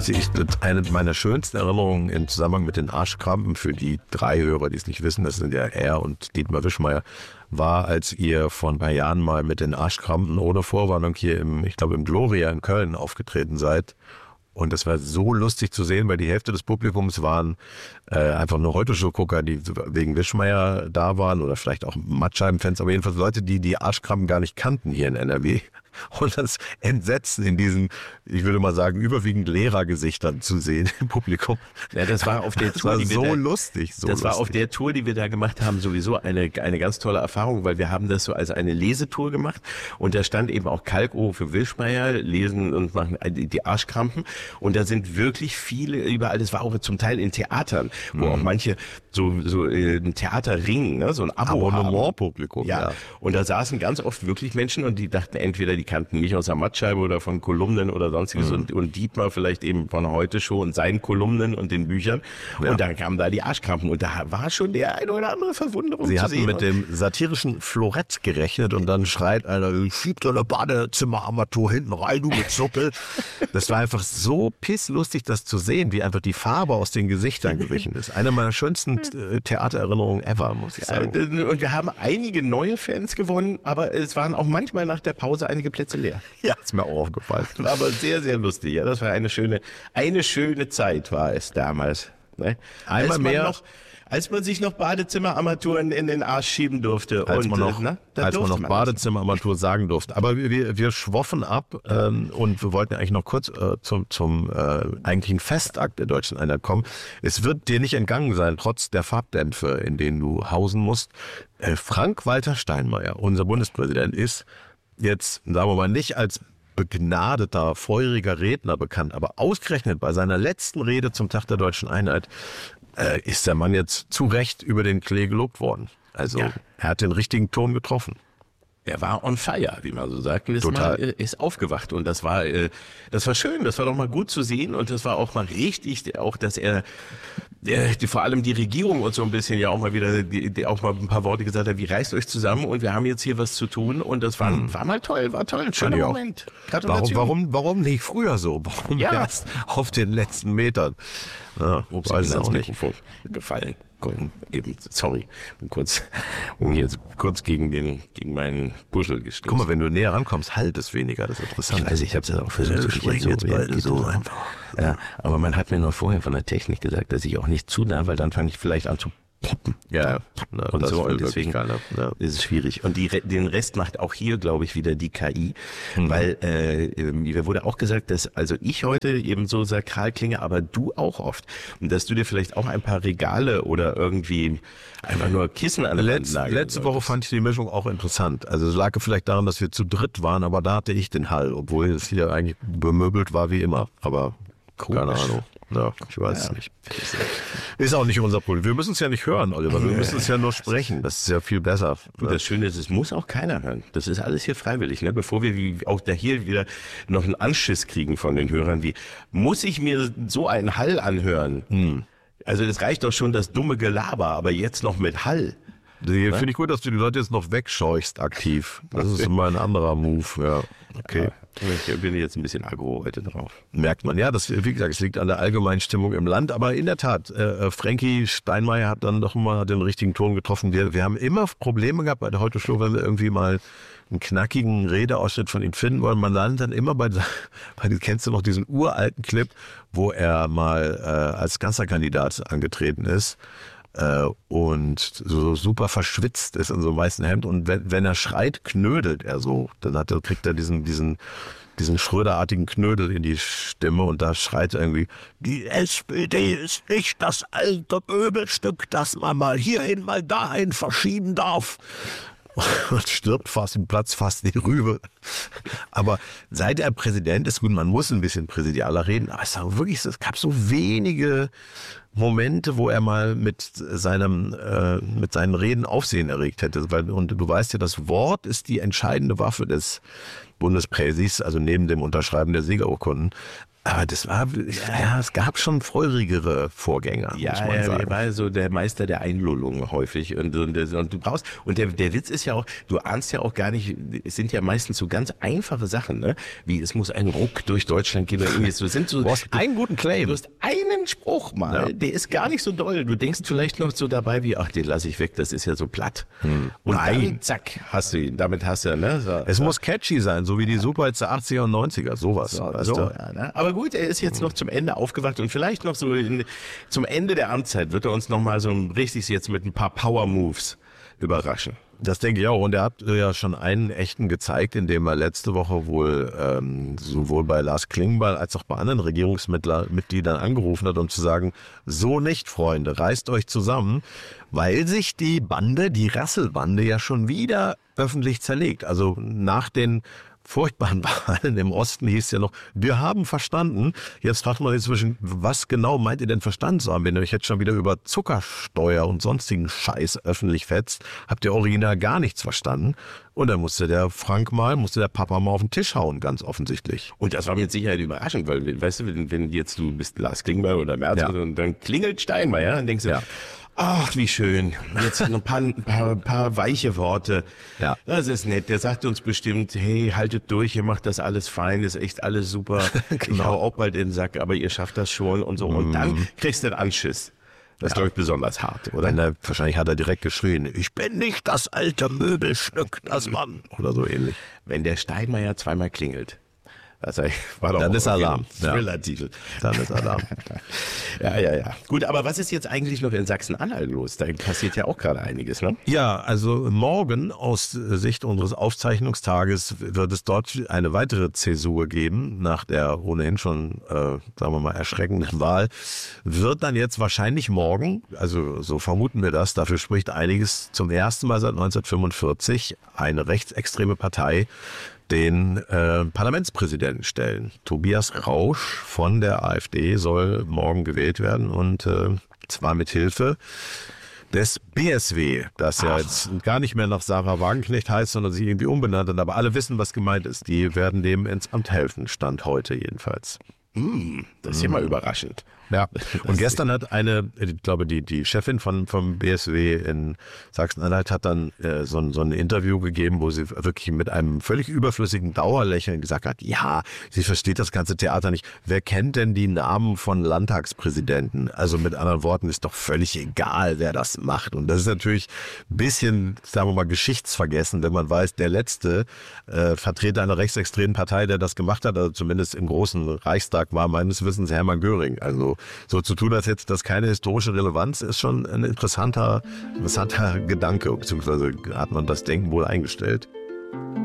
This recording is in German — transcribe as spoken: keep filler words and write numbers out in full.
Ich, eine meiner schönsten Erinnerungen im Zusammenhang mit den Arschkrampen, für die drei Hörer, die es nicht wissen, das sind ja er und Dietmar Wischmeier, war, als ihr vor ein paar Jahren mal mit den Arschkrampen ohne Vorwarnung hier im, ich glaube im Gloria in Köln aufgetreten seid. Und das war so lustig zu sehen, weil die Hälfte des Publikums waren äh, einfach nur Heute-Show-Gucker, die wegen Wischmeier da waren oder vielleicht auch Mattscheiben-Fans, aber jedenfalls Leute, die die Arschkrampen gar nicht kannten hier in N R W. Und das Entsetzen in diesen, ich würde mal sagen, überwiegend Lehrergesichtern zu sehen im Publikum. Ja, das war auf der das Tour, war die wir so da, lustig. So das lustig. war auf der Tour, die wir da gemacht haben, sowieso eine eine ganz tolle Erfahrung, weil wir haben das so als eine Lesetour gemacht und da stand eben auch Kalkofe für Wischmeier, lesen und machen die Arschkrampen und da sind wirklich viele überall. Das war auch zum Teil in Theatern, wo mhm. auch manche so so ein Theaterring, ne, so ein Abo Abonnement-Publikum. Ja. ja, und da saßen ganz oft wirklich Menschen und die dachten entweder die kannten mich aus der Mattscheibe oder von Kolumnen oder sonstiges mhm. und, und Dietmar vielleicht eben von Heute Show und seinen Kolumnen und den Büchern. Ja. Und dann kamen da die Arschkrampen und da war schon der eine oder andere Verwunderung Sie zu hatten sehen. mit dem satirischen Florett gerechnet und dann schreit einer, schieb doch eine Badezimmerarmatur hinten rein, du mit Zuckel. Das war einfach so pisslustig, das zu sehen, wie einfach die Farbe aus den Gesichtern gewichen ist. Eine meiner schönsten Theatererinnerungen ever, muss ich sagen. Und wir haben einige neue Fans gewonnen, aber es waren auch manchmal nach der Pause einige Plätze leer. Ja, ist mir auch aufgefallen. Aber sehr, sehr lustig. Ja, das war eine schöne, eine schöne Zeit war es damals. Ne? Einmal als man mehr, noch, als man sich noch Badezimmerarmaturen in den Arsch schieben durfte. Als und, man noch, na, als man noch Badezimmerarmatur sagen durfte. Aber wir, wir schwoffen ab ähm, und wir wollten eigentlich noch kurz äh, zum, zum äh, eigentlichen Festakt der Deutschen Einheit kommen. Es wird dir nicht entgangen sein, trotz der Farbdämpfe, in denen du hausen musst. Äh, Frank-Walter Steinmeier, unser Bundespräsident, ist jetzt, sagen wir mal, nicht als begnadeter, feuriger Redner bekannt, aber ausgerechnet bei seiner letzten Rede zum Tag der Deutschen Einheit äh, ist der Mann jetzt zu Recht über den Klee gelobt worden. Also ja. Er hat den richtigen Ton getroffen. Er war on fire, wie man so sagt. Und ist, Total. Mal, ist aufgewacht und das war, das war schön, das war doch mal gut zu sehen und das war auch mal richtig, auch dass er, der, die, vor allem die Regierung uns so ein bisschen ja auch mal wieder, die, die auch mal ein paar Worte gesagt hat, wie reißt euch zusammen und wir haben jetzt hier was zu tun und das war, hm. war mal toll, war toll, ein schöner Moment. Warum, warum, warum nicht früher so? Warum ja. erst auf den letzten Metern? Ja, Ups, weiß es auch nicht. Gefallen. Eben, sorry, bin kurz, um hier kurz gegen den, gegen meinen Buschel gestoßen. Guck mal, wenn du näher rankommst, halt es weniger, das ist interessant. Ich weiß, ich habe es ja auch versucht zu sprechen, jetzt beide so einfach. Ja, aber man hat mir noch vorher von der Technik gesagt, dass ich auch nicht zu nah, weil dann fange ich vielleicht an zu poppen. Ja, na, und so, und deswegen keiner, ja. ist es schwierig. Und die, den Rest macht auch hier, glaube ich, wieder die K I, mhm. weil äh, mir wurde auch gesagt, dass also ich heute eben so sakral klinge, aber du auch oft. Und dass du dir vielleicht auch ein paar Regale oder irgendwie einfach nur Kissen an der Letz, Wand Letzte Woche fand ich die Mischung auch interessant. Also es lag vielleicht daran, dass wir zu dritt waren, aber da hatte ich den Hall, obwohl es hier eigentlich bemöbelt war wie immer. Aber Komisch. Keine Ahnung. Ja, ich weiß ja. es nicht. Ist auch nicht unser Problem. Wir müssen es ja nicht hören, Oliver. Wir müssen es ja nur sprechen. Das ist ja viel besser. Und das Schöne ist, es muss auch keiner hören. Das ist alles hier freiwillig. Ne? Bevor wir wie auch da hier wieder noch einen Anschiss kriegen von den Hörern, wie muss ich mir so einen Hall anhören? Hm. Also das reicht doch schon das dumme Gelaber, aber jetzt noch mit Hall. Finde ich gut, dass du die Leute jetzt noch wegscheuchst aktiv. Das ist immer ein anderer Move. Ja, okay. Ich bin jetzt ein bisschen aggro heute drauf. Merkt man, ja, das, wie gesagt, es liegt an der allgemeinen Stimmung im Land. Aber in der Tat, äh, Frankie Steinmeier hat dann doch mal den richtigen Ton getroffen. Wir, wir haben immer Probleme gehabt bei der Heute Show, wenn wir irgendwie mal einen knackigen Redeausschnitt von ihm finden wollen. Man landet dann immer bei, bei kennst du noch diesen uralten Clip, wo er mal äh, als Kanzlerkandidat angetreten ist. Äh, und so super verschwitzt ist in so einem weißen Hemd und wenn, wenn er schreit, knödelt er so. Dann hat er, kriegt er diesen, diesen, diesen Schröderartigen Knödel in die Stimme und da schreit er irgendwie, die S P D ist nicht das alte Möbelstück, das man mal hierhin, mal dahin verschieben darf. Und stirbt fast im Platz, fast die Rübe. Aber seit er Präsident ist, gut, man muss ein bisschen präsidialer reden, aber es war wirklich, es gab so wenige Momente, wo er mal mit seinem, äh, mit seinen Reden Aufsehen erregt hätte. Weil, und du weißt ja, das Wort ist die entscheidende Waffe des Bundespräsis, also neben dem Unterschreiben der Siegerurkunden. Aber das war, ja, es gab schon feurigere Vorgänger, Ja, muss man er, sagen. er war so der Meister der Einlullung häufig und, und, und du brauchst, und der, der Witz ist ja auch, du ahnst ja auch gar nicht, es sind ja meistens so ganz einfache Sachen, ne? Wie es muss ein Ruck durch Deutschland gehen oder irgendwie so, sind so, Du hast einen guten Claim. du hast einen Spruch mal, Ja. der ist gar nicht so doll, du denkst vielleicht noch so dabei wie, ach, den lasse ich weg, das ist ja so platt. Und Nein. dann, zack, hast du ihn, damit hast du, ne? So, Es muss catchy sein, so wie die Superhits der achtziger und neunziger, sowas. weißt so, du? ja, ne? Aber gut, er ist jetzt noch zum Ende aufgewacht und vielleicht noch so in, zum Ende der Amtszeit wird er uns noch mal so richtig jetzt mit ein paar Power Moves überraschen. Das denke ich auch. Und er hat ja schon einen echten gezeigt, indem er letzte Woche wohl ähm, sowohl bei Lars Klingbeil als auch bei anderen Regierungsmitgliedern angerufen hat, um zu sagen, so nicht, Freunde, reißt euch zusammen, weil sich die Bande, die Rasselbande ja schon wieder öffentlich zerlegt. Also nach den furchtbaren Wahlen im Osten hieß es ja noch, wir haben verstanden. Jetzt fragt man inzwischen, was genau meint ihr denn verstanden zu haben? Wenn ihr euch jetzt schon wieder über Zuckersteuer und sonstigen Scheiß öffentlich fetzt, habt ihr original gar nichts verstanden. Und dann musste der Frank mal, musste der Papa mal auf den Tisch hauen, ganz offensichtlich. Und das war mit Sicherheit überraschend, weil, weißt du, wenn, wenn jetzt du bist Lars Klingbeil oder Merz Ja. und dann klingelt Steinmeier, dann denkst du, Ja. ach, wie schön. Jetzt noch ein paar, ein paar, ein paar weiche Worte. Ja. Das ist nett. Der sagt uns bestimmt, hey, haltet durch, ihr macht das alles fein, ist echt alles super. Ich Genau. hau auch bald in den Sack, aber ihr schafft das schon und so. Und dann kriegst du den Anschiss. Das ist, glaube ich, besonders hart, oder? Wenn er, wahrscheinlich hat er direkt geschrien, ich bin nicht das alte Möbelstück, das Mann. Oder so ähnlich. Wenn der Steinmeier zweimal klingelt. Das war doch Dann auch ist irgendwie Alarm. ein Ja. Thriller-Titel. Dann ist Alarm. Ja, ja, ja. Gut, aber was ist jetzt eigentlich noch in Sachsen-Anhalt los? Da passiert ja auch gerade einiges, ne? Ja, also morgen aus Sicht unseres Aufzeichnungstages wird es dort eine weitere Zäsur geben, nach der ohnehin schon, äh, sagen wir mal, erschreckenden Wahl. Wird dann jetzt wahrscheinlich morgen, also so vermuten wir das, dafür spricht einiges, zum ersten Mal seit neunzehnhundertfünfundvierzig eine rechtsextreme Partei den äh, Parlamentspräsidenten stellen. Tobias Rausch von der AfD soll morgen gewählt werden und äh, zwar mit Hilfe des B S W, das ja jetzt gar nicht mehr nach Sarah Wagenknecht heißt, sondern sich irgendwie umbenannt hat. Aber alle wissen, was gemeint ist. Die werden dem ins Amt helfen, Stand heute jedenfalls. Hm, das ist ja mal überraschend. Ja, und gestern hat eine, ich glaube, die, die Chefin von, vom B S W in Sachsen-Anhalt hat dann äh, so, ein, so ein Interview gegeben, wo sie wirklich mit einem völlig überflüssigen Dauerlächeln gesagt hat, ja, sie versteht das ganze Theater nicht. Wer kennt denn die Namen von Landtagspräsidenten? Also mit anderen Worten, ist doch völlig egal, wer das macht. Und das ist natürlich ein bisschen, sagen wir mal, geschichtsvergessen, wenn man weiß, der letzte äh, Vertreter einer rechtsextremen Partei, der das gemacht hat, also zumindest im großen Reichstag, war meines Wissens Hermann Göring. Also so zu tun, als hätte das keine historische Relevanz, ist schon ein interessanter, interessanter Gedanke, beziehungsweise hat man das Denken wohl eingestellt.